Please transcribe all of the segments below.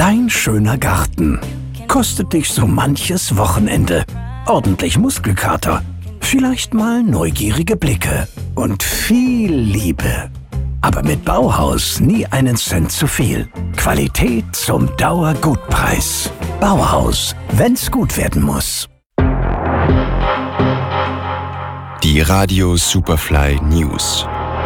Dein schöner Garten kostet dich so manches Wochenende. Ordentlich Muskelkater, vielleicht mal neugierige Blicke und viel Liebe. Aber mit Bauhaus nie einen Cent zu viel. Qualität zum Dauergutpreis. Bauhaus, wenn's gut werden muss. Die Radio Superfly News.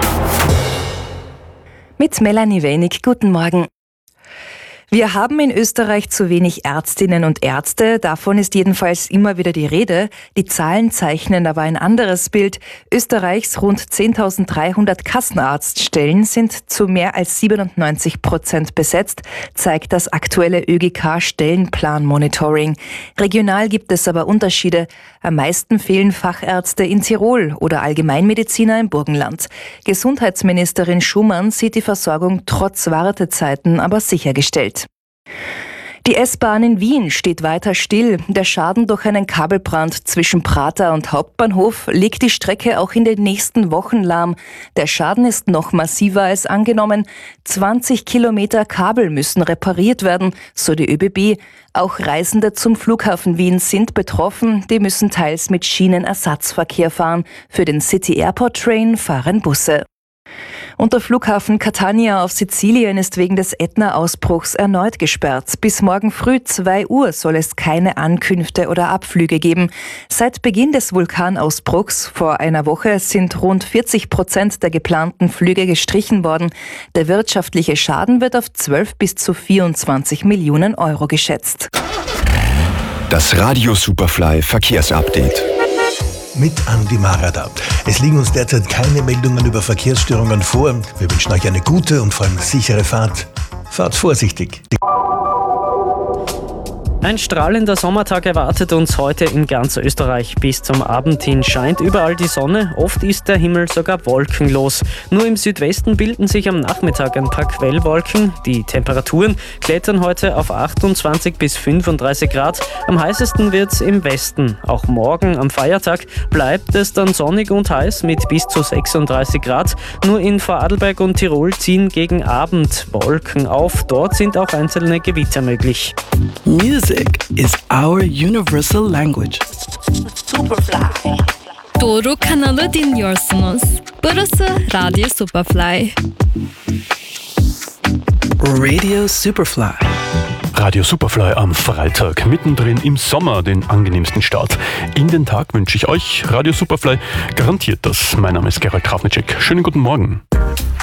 Mit Melanie Wenig, guten Morgen. Wir haben in Österreich zu wenig Ärztinnen und Ärzte, davon ist jedenfalls immer wieder die Rede. Die Zahlen zeichnen aber ein anderes Bild. Österreichs rund 10.300 Kassenarztstellen sind zu mehr als 97% besetzt, zeigt das aktuelle ÖGK-Stellenplan-Monitoring. Regional gibt es aber Unterschiede. Am meisten fehlen Fachärzte in Tirol oder Allgemeinmediziner im Burgenland. Gesundheitsministerin Schumann sieht die Versorgung trotz Wartezeiten aber sichergestellt. Die S-Bahn in Wien steht weiter still. Der Schaden durch einen Kabelbrand zwischen Prater und Hauptbahnhof legt die Strecke auch in den nächsten Wochen lahm. Der Schaden ist noch massiver als angenommen. 20 Kilometer Kabel müssen repariert werden, so die ÖBB. Auch Reisende zum Flughafen Wien sind betroffen. Die müssen teils mit Schienenersatzverkehr fahren. Für den City Airport Train fahren Busse. Und der Flughafen Catania auf Sizilien ist wegen des Ätna-Ausbruchs erneut gesperrt. Bis morgen früh 2 Uhr soll es keine Ankünfte oder Abflüge geben. Seit Beginn des Vulkanausbruchs vor einer Woche sind rund 40% der geplanten Flüge gestrichen worden. Der wirtschaftliche Schaden wird auf 12 bis zu 24 Millionen Euro geschätzt. Das Radio Superfly Verkehrsupdate. Mit Andi Marada. Es liegen uns derzeit keine Meldungen über Verkehrsstörungen vor. Wir wünschen euch eine gute und vor allem sichere Fahrt. Fahrt vorsichtig. Ein strahlender Sommertag erwartet uns heute in ganz Österreich. Bis zum Abend hin scheint überall die Sonne, oft ist der Himmel sogar wolkenlos. Nur im Südwesten bilden sich am Nachmittag ein paar Quellwolken. Die Temperaturen klettern heute auf 28 bis 35 Grad. Am heißesten wird's im Westen. Auch morgen am Feiertag bleibt es dann sonnig und heiß mit bis zu 36 Grad. Nur in Vorarlberg und Tirol ziehen gegen Abend Wolken auf. Dort sind auch einzelne Gewitter möglich. Music is our universal language. Superfly. doğru kanalı dinliyorsunuz. Burası Radio Superfly. Radio Superfly. Radio Superfly am Freitag, mittendrin im Sommer, den angenehmsten Start in den Tag wünsche ich euch. Radio Superfly garantiert das. Mein Name ist Gerald Krafnicek. Schönen guten Morgen.